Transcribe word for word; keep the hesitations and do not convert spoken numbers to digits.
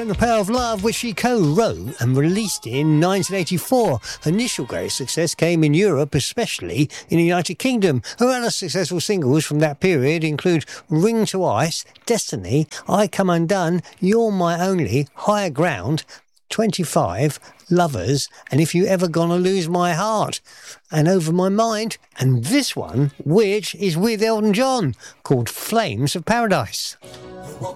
The Power of Love, which she co-wrote and released in nineteen eighty-four. Initial great success came in Europe, especially in the United Kingdom. Her other successful singles from that period include Ring to Ice, Destiny, I Come Undone, You're My Only, Higher Ground, twenty-five, Lovers, and If You Ever Gonna Lose My Heart, and Over My Mind, and this one, which is with Elton John, called Flames of Paradise.